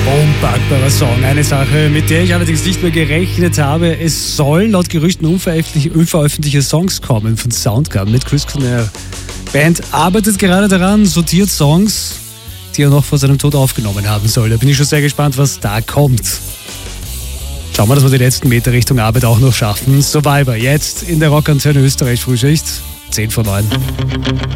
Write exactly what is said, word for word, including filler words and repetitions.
Unpackbarer Song. Eine Sache, mit der ich allerdings nicht mehr gerechnet habe. Es sollen laut Gerüchten unveröffentlichte, unveröffentlichte Songs kommen von Soundgarden mit Chris Cornell. Band arbeitet gerade daran, sortiert Songs, die er noch vor seinem Tod aufgenommen haben soll. Da bin ich schon sehr gespannt, was da kommt. Schauen wir, dass wir die letzten Meter Richtung Arbeit auch noch schaffen. Survivor, jetzt in der Rockantenne Österreich Frühschicht, zehn vor neun.